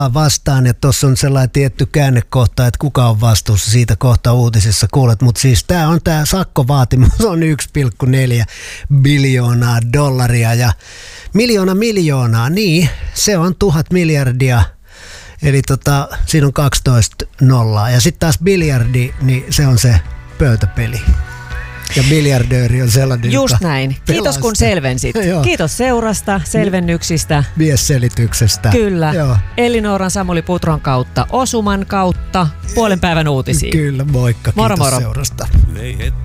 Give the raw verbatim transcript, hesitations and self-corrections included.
vastaan, ja tuossa on sellainen tietty käännekohta, että kuka on vastuussa siitä kohta uutisissa kuulet, mutta siis tämä on tämä sakkovaatimus on yksi pilkku neljä biljoonaa dollaria ja miljoona miljoonaa, niin se on tuhat miljardia, eli tota, siinä on kaksitoista nollaa ja sitten taas biljardi, niin se on se pöytäpeli. Ja miljardööri on sellainen, just näin. Kiitos kun selvensit. Kiitos seurasta, selvennyksistä. Miesselityksestä. Kyllä. Joo. Elinooran Samuli Putron kautta, Osuman kautta, puolen päivän uutisiin. Kyllä, moikka. Moro, Kiitos moro. seurasta.